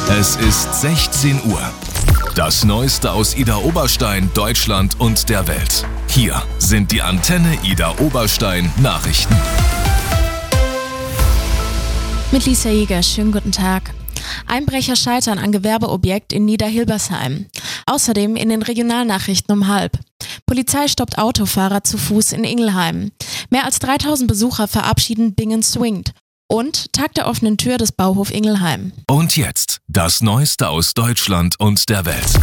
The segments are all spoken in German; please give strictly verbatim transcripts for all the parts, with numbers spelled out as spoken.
Es ist sechzehn Uhr. Das Neueste aus Idar-Oberstein, Deutschland und der Welt. Hier sind die Antenne Idar-Oberstein Nachrichten. Mit Lisa Jäger, schönen guten Tag. Einbrecher scheitern an Gewerbeobjekt in Niederhilbersheim. Außerdem in den Regionalnachrichten um halb. Polizei stoppt Autofahrer zu Fuß in Ingelheim. Mehr als dreitausend Besucher verabschieden Bingen Swingt. Und Tag der offenen Tür des Bauhof Ingelheim. Und jetzt das Neueste aus Deutschland und der Welt.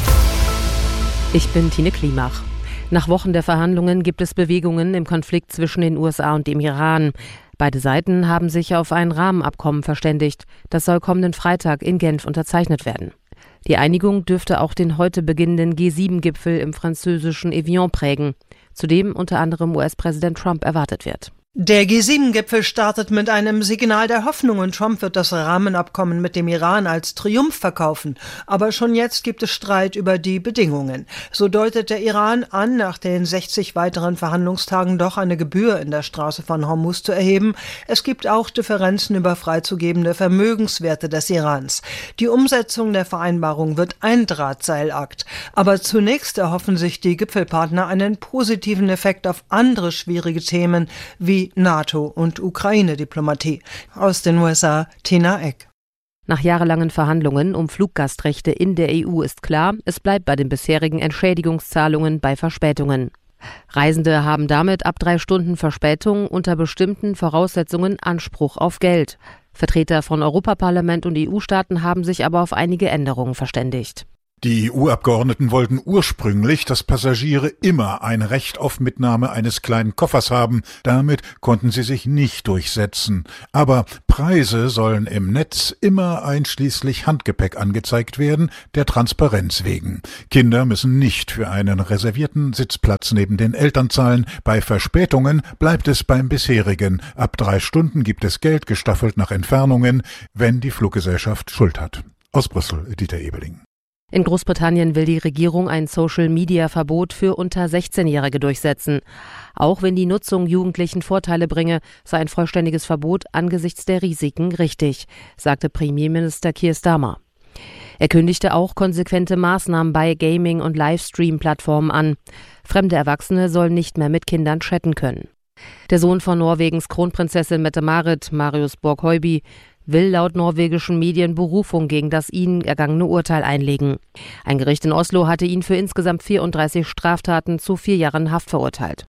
Ich bin Tine Klimach. Nach Wochen der Verhandlungen gibt es Bewegungen im Konflikt zwischen den U S A und dem Iran. Beide Seiten haben sich auf ein Rahmenabkommen verständigt. Das soll kommenden Freitag in Genf unterzeichnet werden. Die Einigung dürfte auch den heute beginnenden G sieben Gipfel im französischen Evian prägen, zu dem unter anderem U S-Präsident Trump erwartet wird. Der G sieben Gipfel startet mit einem Signal der Hoffnung und Trump wird das Rahmenabkommen mit dem Iran als Triumph verkaufen. Aber schon jetzt gibt es Streit über die Bedingungen. So deutet der Iran an, nach den sechzig weiteren Verhandlungstagen doch eine Gebühr in der Straße von Hormuz zu erheben. Es gibt auch Differenzen über freizugebende Vermögenswerte des Irans. Die Umsetzung der Vereinbarung wird ein Drahtseilakt. Aber zunächst erhoffen sich die Gipfelpartner einen positiven Effekt auf andere schwierige Themen wie NATO- und Ukraine-Diplomatie. Aus den U S A, Tina Eck. Nach jahrelangen Verhandlungen um Fluggastrechte in der E U ist klar, es bleibt bei den bisherigen Entschädigungszahlungen bei Verspätungen. Reisende haben damit ab drei Stunden Verspätung unter bestimmten Voraussetzungen Anspruch auf Geld. Vertreter von Europaparlament und E U-Staaten haben sich aber auf einige Änderungen verständigt. Die E U-Abgeordneten wollten ursprünglich, dass Passagiere immer ein Recht auf Mitnahme eines kleinen Koffers haben. Damit konnten sie sich nicht durchsetzen. Aber Preise sollen im Netz immer einschließlich Handgepäck angezeigt werden, der Transparenz wegen. Kinder müssen nicht für einen reservierten Sitzplatz neben den Eltern zahlen. Bei Verspätungen bleibt es beim bisherigen. Ab drei Stunden gibt es Geld gestaffelt nach Entfernungen, wenn die Fluggesellschaft Schuld hat. Aus Brüssel, Dieter Ebeling. In Großbritannien will die Regierung ein Social-Media-Verbot für unter sechzehnjährige durchsetzen. Auch wenn die Nutzung Jugendlichen Vorteile bringe, sei ein vollständiges Verbot angesichts der Risiken richtig, sagte Premierminister Keir Starmer. Er kündigte auch konsequente Maßnahmen bei Gaming- und Livestream-Plattformen an. Fremde Erwachsene sollen nicht mehr mit Kindern chatten können. Der Sohn von Norwegens Kronprinzessin Mette-Marit, Marius Borg-Høiby, will laut norwegischen Medien Berufung gegen das ihnen ergangene Urteil einlegen. Ein Gericht in Oslo hatte ihn für insgesamt vierunddreißig Straftaten zu vier Jahren Haft verurteilt.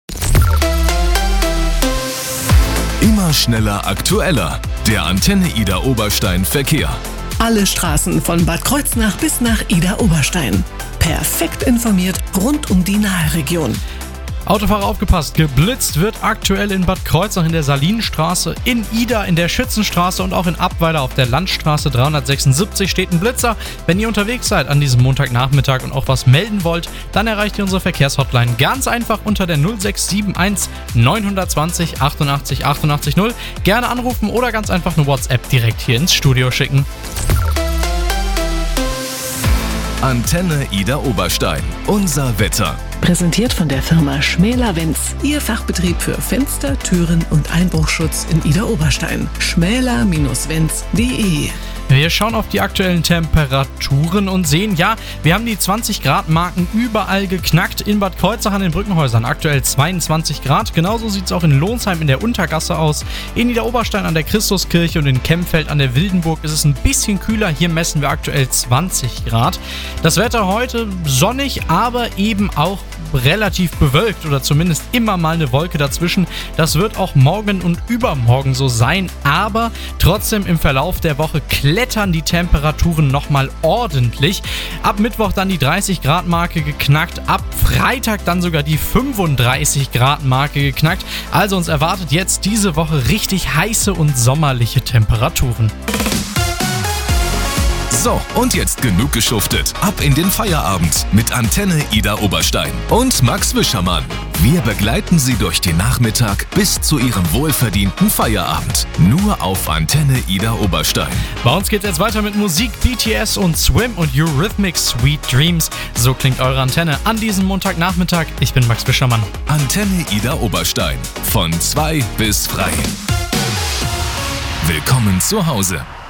Immer schneller, aktueller. Der Antenne Idar-Oberstein Verkehr. Alle Straßen von Bad Kreuznach bis nach Idar-Oberstein. Perfekt informiert rund um die Nahe-Region. Autofahrer aufgepasst, geblitzt wird aktuell in Bad Kreuznach in der Salinenstraße, in Idar in der Schützenstraße und auch in Abweiler auf der Landstraße dreihundertsechsundsiebzig steht ein Blitzer. Wenn ihr unterwegs seid an diesem Montagnachmittag und auch was melden wollt, dann erreicht ihr unsere Verkehrshotline ganz einfach unter der null sechs sieben eins neun zwei null achtundachtzig achtundachtzig null. Gerne anrufen oder ganz einfach eine WhatsApp direkt hier ins Studio schicken. Antenne Idar-Oberstein. Unser Wetter. Präsentiert von der Firma Schmäler-Wenz. Ihr Fachbetrieb für Fenster, Türen und Einbruchschutz in Idar-Oberstein. schmäler Bindestrich wenz punkt de. Wir schauen auf die aktuellen Temperaturen und sehen, ja, wir haben die zwanzig Grad Marken überall geknackt. In Bad Kreuznach an den Brückenhäusern aktuell zweiundzwanzig Grad. Genauso sieht es auch in Lohnsheim in der Untergasse aus. In Idar-Oberstein an der Christuskirche und in Kempfeld an der Wildenburg ist es ein bisschen kühler. Hier messen wir aktuell zwanzig Grad. Das Wetter heute sonnig, aber eben auch relativ bewölkt oder zumindest immer mal eine Wolke dazwischen. Das wird auch morgen und übermorgen so sein, aber trotzdem im Verlauf der Woche klettern die Temperaturen nochmal ordentlich. Ab Mittwoch dann die dreißig Grad Marke geknackt, ab Freitag dann sogar die fünfunddreißig Grad Marke geknackt. Also uns erwartet jetzt diese Woche richtig heiße und sommerliche Temperaturen. So, und jetzt genug geschuftet. Ab in den Feierabend mit Antenne Idar-Oberstein und Max Wischermann. Wir begleiten Sie durch den Nachmittag bis zu Ihrem wohlverdienten Feierabend. Nur auf Antenne Idar-Oberstein. Bei uns geht's jetzt weiter mit Musik, B T S und Swim und Eurythmics Sweet Dreams. So klingt eure Antenne an diesem Montagnachmittag. Ich bin Max Wischermann. Antenne Idar-Oberstein. Von zwei bis frei. Willkommen zu Hause.